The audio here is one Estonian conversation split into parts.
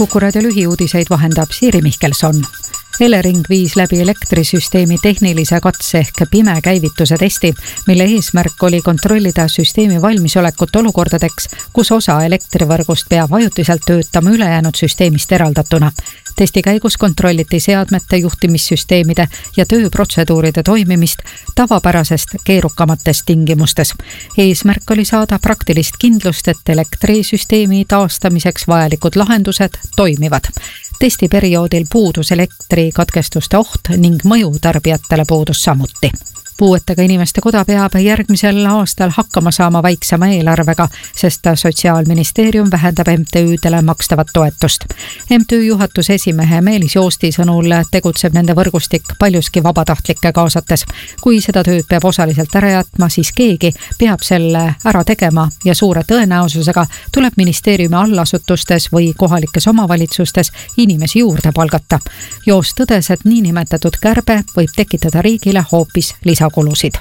Kuku Raadio lühiuudiseid vahendab Siiri Mihkelson. Elering viis läbi elektrisüsteemi tehnilise katse ehk pime käivituse testi, mille eesmärk oli kontrollida süsteemi valmisolekut olukordadeks, kus osa elektrivõrgust peab ajutiselt töötama ülejäänud süsteemist eraldatuna. Testi käigus kontrolliti seadmete, juhtimissüsteemide ja tööprotseduuride toimimist tavapärasest keerukamates tingimustes. Eesmärk oli saada praktilist kindlust, et elektrisüsteemi taastamiseks vajalikud lahendused toimivad. Testiperioodil puudus elektrikatkestuste oht ning mõju tarbijatele puudus samuti. Puuetega inimeste koda peab järgmisel aastal hakkama saama väiksema eelarvega, sest Sotsiaalministeerium vähendab MTÜ-dele makstavat toetust. MTÜ juhatuse esimehe Meelis Joosti sõnul tegutseb nende võrgustik paljuski vabatahtlikke kaasates. Kui seda tööd peab osaliselt ära jätma, siis keegi peab selle ära tegema ja suure tõenäosusega tuleb ministeeriumi allasutustes või kohalikes omavalitsustes inimesi juurde palgata. Joost tõdes, et niinimetatud kärbe võib tekitada riigile hoopis lisakulusid.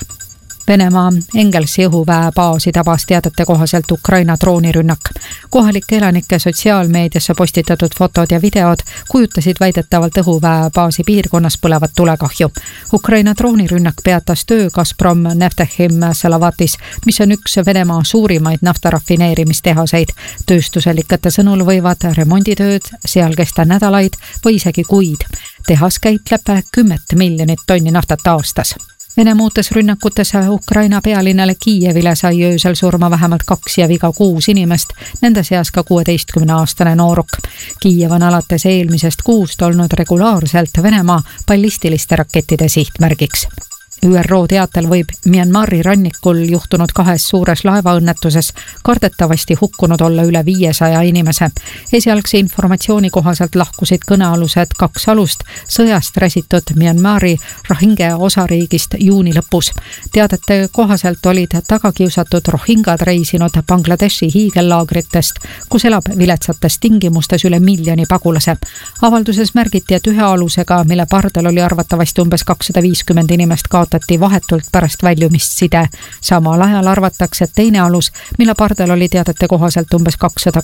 Venemaa Engelsi õhuväe baasi tabas teadete kohaselt Ukraina droonirünnak. Kohalike elanike sotsiaalmeediasse postitatud fotod ja videod kujutasid väidetavalt õhuväe baasi piirkonnas põlevat tulekahju. Ukraina droonirünnak peatas töö Gazprom Neftechim Salavatis, mis on üks Venemaa suurimaid naftarafineerimistehaseid. Tööstuselikate sõnul võivad remonditööd seal kesta nädalaid või isegi kuid. Tehas käitleb 10 miljonit tonni naftat aastas. Vene muutes rünnakutes Ukraina pealinnale Kiievile sai öösel surma vähemalt 2 ja viga 6 inimest, nende seas ka 16-aastane nooruk. Kiiev on alates eelmisest kuust olnud regulaarselt Venemaa ballistiliste rakettide sihtmärgiks. ÜRO teatel võib Myanmari rannikul juhtunud 2 suures laevaõnnetuses kardetavasti hukkunud olla üle 500 inimese. Esialgse informatsiooni kohaselt lahkusid kõnealused 2 alust sõjast räsitud Myanmari Rohingya osariigist juuni lõpus. Teadete kohaselt olid tagakiusatud rohingad reisinud Bangladeshi hiigellaagritest, kus elab viletsates tingimustes üle 1 miljoni pagulase. Avalduses märgiti, et ühe alusega, mille pardal oli arvatavasti umbes 250 inimest kaotati vahetult pärast väljumist side. Samal ajal arvatakse, et teine alus, mille pardal oli teadete kohaselt umbes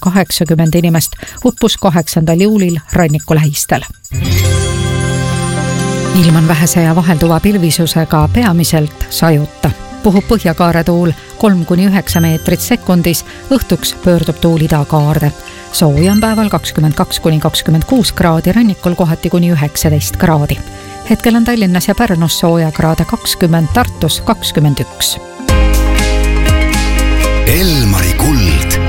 280 inimest, uppus 8. juulil ranniku lähistel. Ilm on vähese ja vahelduva pilvisusega peamiselt sajuta. Puhub põhjakaare tuul 3-9 meetrit sekundis, õhtuks pöördub tuul idakaarde. Sooja on päeval 22-26 kraadi, rannikul kohati kuni 19 kraadi. Hetkel on Tallinnas ja Pärnus sooja kraade 20, Tartus 21. Elmari kuld.